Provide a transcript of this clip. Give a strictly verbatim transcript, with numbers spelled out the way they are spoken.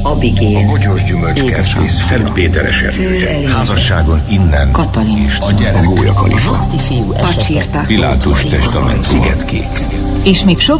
Abigail, a Bogyós Gyümölcskertész, Szent Péter esernyője, házasságon innen, Katalin, és a gyerek, a Gólya Kalifa, Pacsirta, Pilátus testament, Szigetkék. és még sok